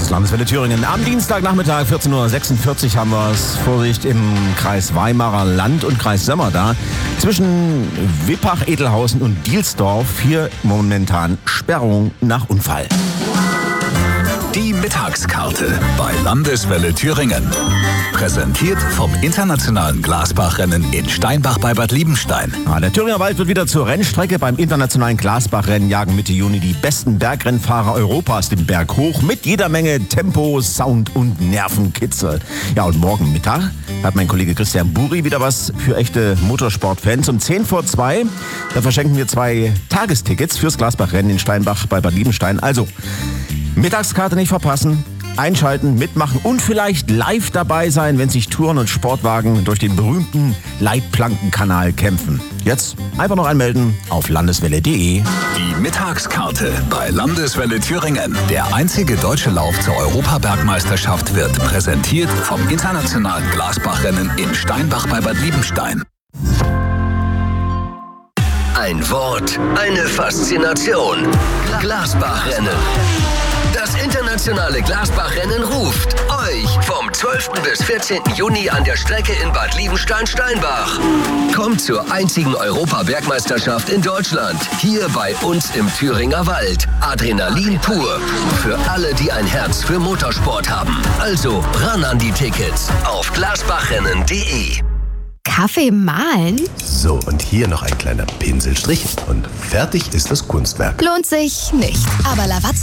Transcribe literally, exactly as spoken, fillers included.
ist Landeswelle Thüringen. Am Dienstagnachmittag vierzehn Uhr sechsundvierzig haben wir es. Vorsicht im Kreis Weimarer Land und Kreis Sömmer da. Zwischen Wippach, Edelhausen und Dielsdorf hier momentan Sperrung nach Unfall. Die Mittagskarte bei Landeswelle Thüringen. Präsentiert vom internationalen Glasbachrennen in Steinbach bei Bad Liebenstein. Ja, der Thüringer Wald wird wieder zur Rennstrecke. Beim internationalen Glasbachrennen jagen Mitte Juni die besten Bergrennfahrer Europas den Berg hoch mit jeder Menge Tempo, Sound und Nervenkitzel. Ja, und morgen Mittag hat mein Kollege Christian Buri wieder was für echte Motorsportfans. Um zehn vor zwei, da verschenken wir zwei Tagestickets fürs Glasbachrennen in Steinbach bei Bad Liebenstein. Also, Mittagskarte nicht verpassen, einschalten, mitmachen und vielleicht live dabei sein, wenn sich Touren und Sportwagen durch den berühmten Leitplankenkanal kämpfen. Jetzt einfach noch anmelden auf landeswelle punkt de. Die Mittagskarte bei Landeswelle Thüringen. Der einzige deutsche Lauf zur Europabergmeisterschaft wird präsentiert vom internationalen Glasbachrennen in Steinbach bei Bad Liebenstein. Ein Wort, eine Faszination. Glasbachrennen. Das internationale Glasbachrennen ruft euch vom zwölften bis vierzehnten Juni an der Strecke in Bad Liebenstein-Steinbach. Kommt zur einzigen Europabergmeisterschaft in Deutschland. Hier bei uns im Thüringer Wald. Adrenalin pur. Für alle, die ein Herz für Motorsport haben. Also ran an die Tickets auf glasbachrennen punkt de. Kaffee mahlen? So, und hier noch ein kleiner Pinselstrich und fertig ist das Kunstwerk. Lohnt sich nicht. Aber Lavazza